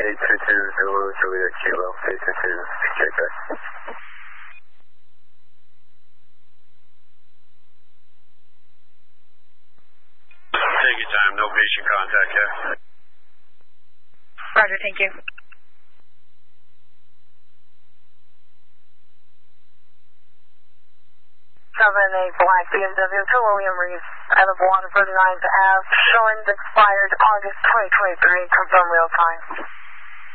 822 Juliet Kilo, 822, check back. Take your time, no patient contact, yeah? Roger, thank you. 7-8 Black BMW to William Reeves, Island 149th Ave, showing expired August 2023, confirm real time.